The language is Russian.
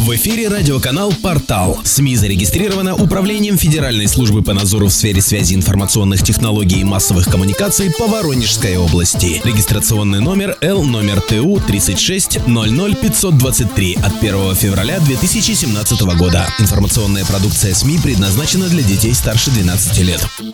В эфире радиоканал «Портал». СМИ зарегистрировано Управлением Федеральной службы по надзору в сфере связи информационных технологий и массовых коммуникаций по Воронежской области. Регистрационный номер L ТУ 36 00 523 от 1 февраля 2017 года. Информационная продукция СМИ предназначена для детей старше 12 лет.